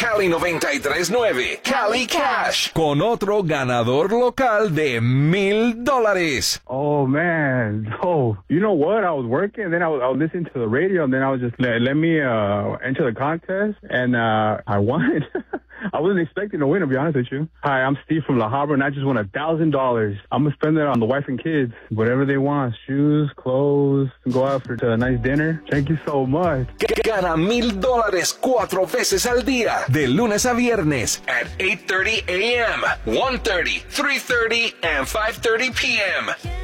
Cali 93.9, Cali Cash, con otro ganador local de $1,000. Oh, man. Oh, you know what? I was working, and then I was listening to the radio, and then I was just, let me enter the contest, and I won. I wasn't expecting to win, to be honest with you. Hi, I'm Steve from La Habra, and I just won $1,000. I'm going to spend it on the wife and kids, whatever they want, shoes, clothes, go out for a nice dinner. Thank you so much. Gana $1,000 4 veces al día, de lunes a viernes, at 8:30 a.m., 1:30, 3:30, and 5:30 p.m.